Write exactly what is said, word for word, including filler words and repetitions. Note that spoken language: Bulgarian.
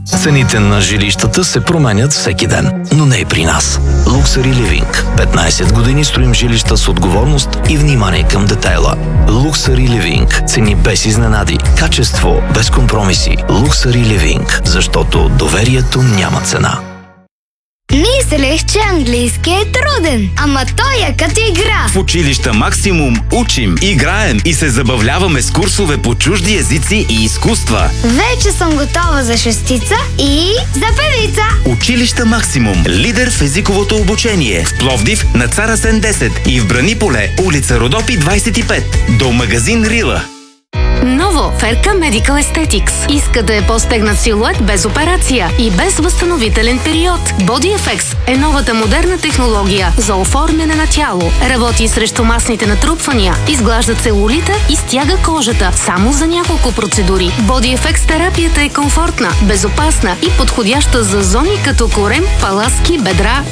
Цените на жилищата се променят всеки ден, но не и при нас. Luxury Living. петнайсет години строим жилища с отговорност и внимание към детайла. Luxury Living. Цени без изненади. Качество без компромиси. Luxury Living. Защото доверието няма цена. Мислех, че английски е труден, ама той е като игра. В училища Максимум учим, играем и се забавляваме с курсове по чужди езици и изкуства. Вече съм готова за шестица и за певица. Училища Максимум. Лидер в езиковото обучение. В Пловдив на Цар Асен десет и в Браниполе, улица Родопи двайсет и пет. До магазин Рила. Ново Ферка Medical Aesthetics. Иска да е по-стегнат силует без операция и без възстановителен период. BodyFX е новата модерна технология за оформяне на тяло. Работи срещу масните натрупвания, изглажда целулита и стяга кожата само за няколко процедури. BodyFX терапията е комфортна, безопасна и подходяща за зони като корем, паласки, бедра,